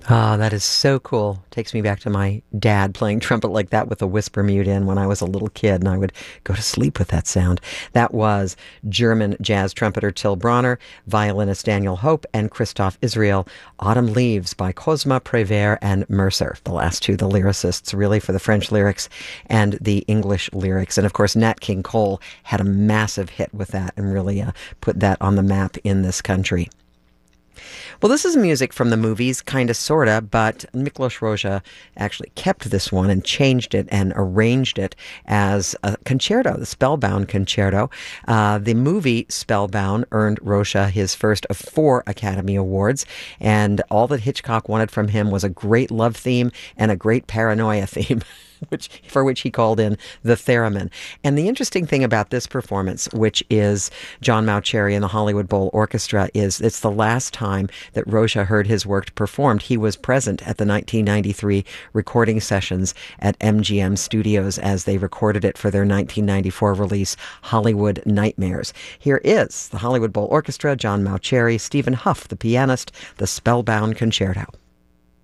Oh, that is so cool. Takes me back to my dad playing trumpet like that with a whisper mute in when I was a little kid, and I would go to sleep with that sound. That was German jazz trumpeter Till Bronner, violinist Daniel Hope, and Christoph Israel. Autumn Leaves by Cosma Prévert and Mercer. The last two, the lyricists, really, for the French lyrics and the English lyrics. And of course, Nat King Cole had a massive hit with that and really put that on the map in this country. Well, this is music from the movies, kinda, sorta, but Miklos Rozsa actually kept this one and changed it and arranged it as a concerto, the Spellbound Concerto. The movie Spellbound earned Rozsa his first of 4 Academy Awards, and all that Hitchcock wanted from him was a great love theme and a great paranoia theme. For which he called in the theremin. And the interesting thing about this performance, which is John Mauceri and the Hollywood Bowl Orchestra, is it's the last time that Rozsa heard his work performed. He was present at the 1993 recording sessions at MGM Studios as they recorded it for their 1994 release, Hollywood Nightmares. Here is the Hollywood Bowl Orchestra, John Mauceri, Stephen Hough, the pianist, the Spellbound Concerto.